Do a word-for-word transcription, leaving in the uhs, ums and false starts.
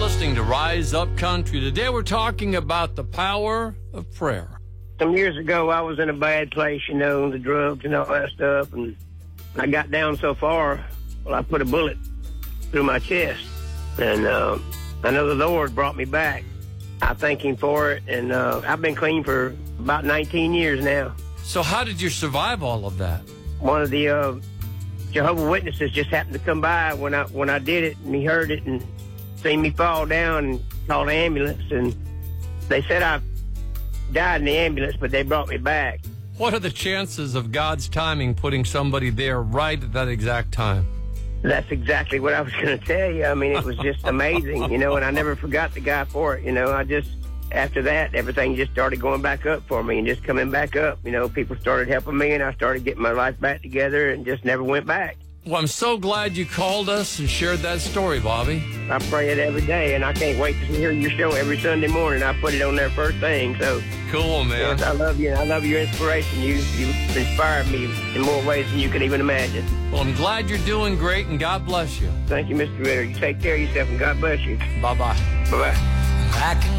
listening to Rise Up Country. Today we're talking about the power of prayer. Some years ago, I was in a bad place, you know, the drugs and all that stuff, and I got down so far, well, I put a bullet through my chest, and uh, I know the Lord brought me back. I thank Him for it, and uh, I've been clean for about nineteen years now. So how did you survive all of that? One of the uh, Jehovah's Witnesses just happened to come by when I when I did it, and he heard it and seen me fall down and called an ambulance, and they said I died in the ambulance, but they brought me back. What are the chances of God's timing putting somebody there right at that exact time? That's exactly what I was going to tell you. I mean, it was just amazing, you know, and I never forgot the guy for it, you know. I just, after that, everything just started going back up for me and just coming back up. You know, people started helping me, and I started getting my life back together and just never went back. Well, I'm so glad you called us and shared that story, Bobby. I pray it every day, and I can't wait to hear your show every Sunday morning. I put it on there first thing, so... Cool, man. Yes, I love you, and I love your inspiration. You you inspired me in more ways than you could even imagine. Well, I'm glad you're doing great, and God bless you. Thank you, Mister Ritter. You take care of yourself, and God bless you. Bye-bye. Bye-bye.